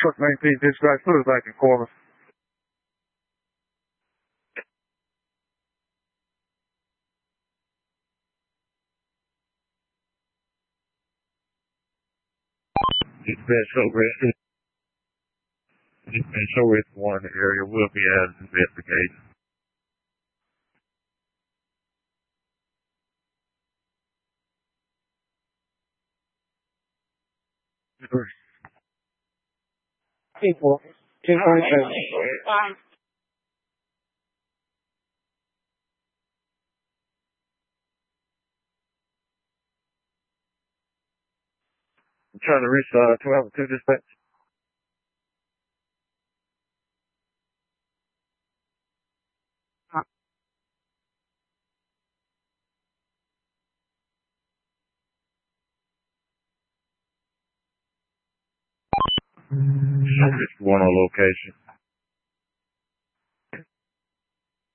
Truck 19 dispatch, put us back in quarters. Dispatch over at one in the area will be as investigated. Equal. 1047. I'm trying to reach 202 dispatch. Just one on location.